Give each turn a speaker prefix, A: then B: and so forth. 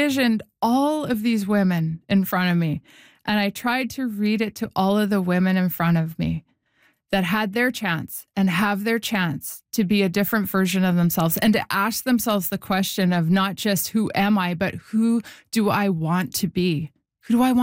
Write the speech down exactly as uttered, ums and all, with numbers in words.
A: envisioned all of these women in front of me, and I tried to read it to all of the women in front of me that had their chance and have their chance to be a different version of themselves and to ask themselves the question of not just who am I, but who do I want to be? Who do I want